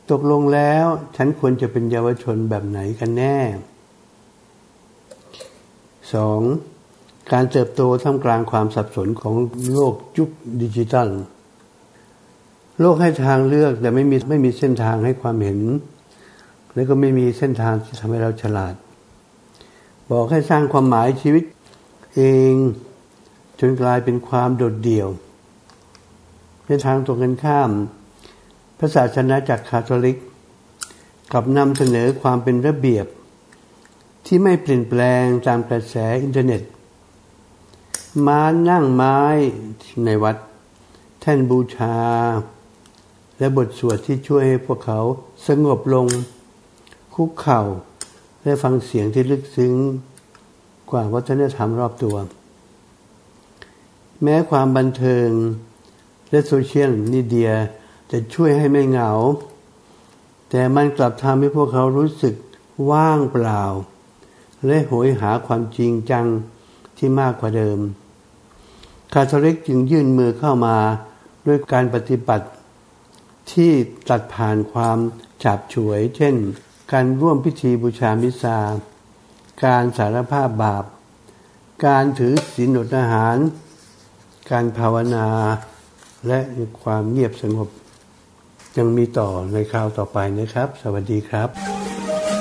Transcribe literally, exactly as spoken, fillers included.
ตกลงแล้วฉันควรจะเป็นเยาวชนแบบไหนกันแน่ สอง. การเติบโตท่ามกลางความสับสนของโลกยุคดิจิทัลโลกให้ทางเลือกแต่ไม่มีไม่มีเส้นทางให้ความเห็นและก็ไม่มีเส้นทางที่ทำให้เราฉลาดบอกให้สร้างความหมายชีวิตเองจนกลายเป็นความโดดเดี่ยวในทางตรงกันข้ามพระศาสนาจักรคาทอลิกกลับนำเสนอความเป็นระเบียบที่ไม่เปลี่ยนแปลงตามกระแสอินเทอร์เน็ตม้านั่งไม้ในวัดแท่นบูชาและบทสวดที่ช่วยให้พวกเขาสงบลงคุกเข่าและฟังเสียงที่ลึกซึ้งกว่าวัฒนธรรมรอบตัวแม้ความบันเทิงและโซเชียลมีเดียจะช่วยให้ไม่เหงาแต่มันกลับทำให้พวกเขารู้สึกว่างเปล่าและโหยหาความจริงจังที่มากกว่าเดิมคาทอลิกจึงยื่นมือเข้ามาด้วยการปฏิบัติที่ตัดผ่านความฉาบฉวยเช่นการร่วมพิธีบูชามิซาการสารภาพบาปการถือศีลอดอาหารการภาวนาและความเงียบสงบยังมีต่อในคราวต่อไปนะครับสวัสดีครับ